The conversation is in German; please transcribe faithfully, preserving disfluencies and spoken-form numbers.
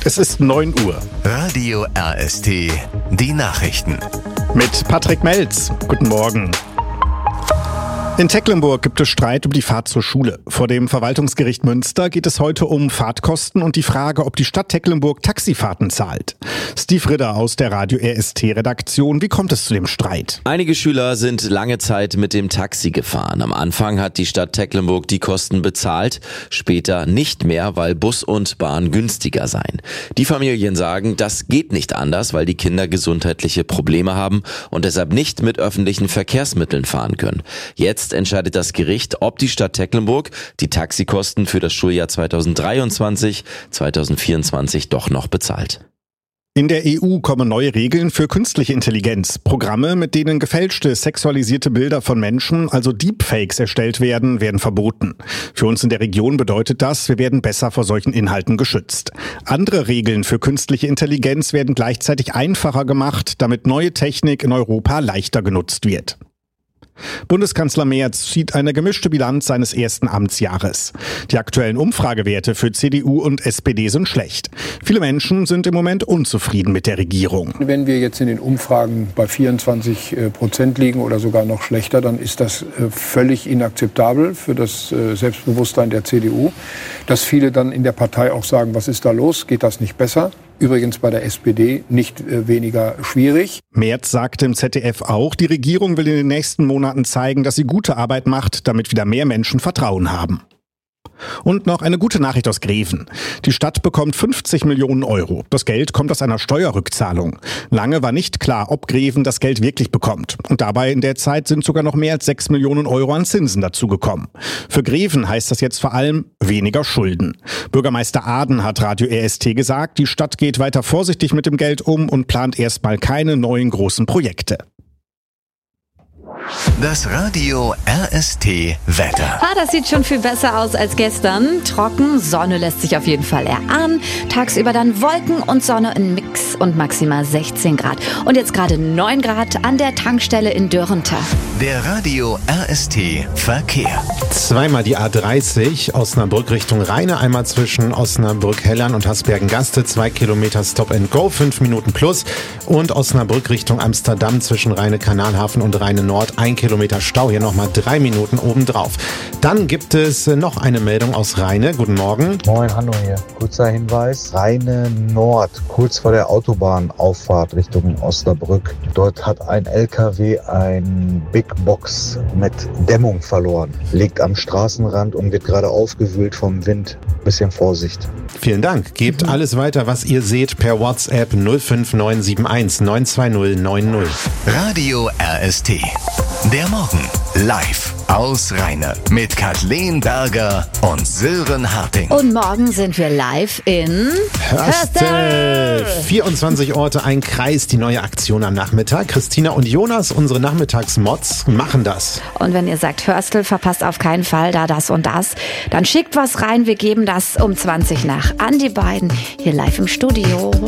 Es ist neun Uhr. Radio R S T, die Nachrichten. Mit Patrick Melz. Guten Morgen. In Tecklenburg gibt es Streit um die Fahrt zur Schule. Vor dem Verwaltungsgericht Münster geht es heute um Fahrtkosten und die Frage, ob die Stadt Tecklenburg Taxifahrten zahlt. Steve Ritter aus der Radio R S T-Redaktion. Wie kommt es zu dem Streit? Einige Schüler sind lange Zeit mit dem Taxi gefahren. Am Anfang hat die Stadt Tecklenburg die Kosten bezahlt, später nicht mehr, weil Bus und Bahn günstiger seien. Die Familien sagen, das geht nicht anders, weil die Kinder gesundheitliche Probleme haben und deshalb nicht mit öffentlichen Verkehrsmitteln fahren können. Jetzt entscheidet das Gericht, ob die Stadt Tecklenburg die Taxikosten für das Schuljahr zweitausenddreiundzwanzig zweitausendvierundzwanzig doch noch bezahlt. In der E U kommen neue Regeln für künstliche Intelligenz. Programme, mit denen gefälschte, sexualisierte Bilder von Menschen, also Deepfakes, erstellt werden, werden verboten. Für uns in der Region bedeutet das, wir werden besser vor solchen Inhalten geschützt. Andere Regeln für künstliche Intelligenz werden gleichzeitig einfacher gemacht, damit neue Technik in Europa leichter genutzt wird. Bundeskanzler Merz zieht eine gemischte Bilanz seines ersten Amtsjahres. Die aktuellen Umfragewerte für C D U und S P D sind schlecht. Viele Menschen sind im Moment unzufrieden mit der Regierung. Wenn wir jetzt in den Umfragen bei vierundzwanzig Prozent liegen oder sogar noch schlechter, dann ist das völlig inakzeptabel für das Selbstbewusstsein der C D U. Dass viele dann in der Partei auch sagen, was ist da los, geht das nicht besser? Übrigens bei der S P D nicht äh, weniger schwierig. Merz sagte im Z D F auch, die Regierung will in den nächsten Monaten zeigen, dass sie gute Arbeit macht, damit wieder mehr Menschen Vertrauen haben. Und noch eine gute Nachricht aus Greven. Die Stadt bekommt fünfzig Millionen Euro. Das Geld kommt aus einer Steuerrückzahlung. Lange war nicht klar, ob Greven das Geld wirklich bekommt. Und dabei in der Zeit sind sogar noch mehr als sechs Millionen Euro an Zinsen dazugekommen. Für Greven heißt das jetzt vor allem weniger Schulden. Bürgermeister Aden hat Radio R S T gesagt, die Stadt geht weiter vorsichtig mit dem Geld um und plant erstmal keine neuen großen Projekte. Das Radio R S T Wetter. Ah, das sieht schon viel besser aus als gestern. Trocken, Sonne lässt sich auf jeden Fall erahnen. Tagsüber dann Wolken und Sonne in Mix und maximal sechzehn Grad. Und jetzt gerade neun Grad an der Tankstelle in Dörrenter. Der Radio R S T Verkehr. Zweimal die A dreißig, Osnabrück Richtung Rheine, einmal zwischen Osnabrück-Hellern und Hasbergen-Gaste, zwei Kilometer Stop and Go, fünf Minuten plus. Und Osnabrück Richtung Amsterdam zwischen Rheine-Kanalhafen und Rheine-Nord, ein Kilometer Stau, hier nochmal drei Minuten obendrauf. Dann gibt es noch eine Meldung aus Rheine. Guten Morgen. Moin, Hanno hier. Kurzer Hinweis. Rheine Nord, kurz vor der Autobahnauffahrt Richtung Osnabrück. Dort hat ein L K W ein Big Box mit Dämmung verloren. Liegt am Straßenrand und wird gerade aufgewühlt vom Wind. Bisschen Vorsicht. Vielen Dank. Gebt mhm. alles weiter, was ihr seht, per WhatsApp null fünf neun sieben eins neun zwei null neun null. Radio R S T. Der Morgen live aus Rheine mit Kathleen Berger und Sören Harting. Und morgen sind wir live in Hörstel. vierundzwanzig Orte, ein Kreis, die neue Aktion am Nachmittag. Christina und Jonas, unsere Nachmittagsmods, machen das. Und wenn ihr sagt Hörstel, verpasst auf keinen Fall da das und das, dann schickt was rein. Wir geben das um zwanzig nach an die beiden hier live im Studio.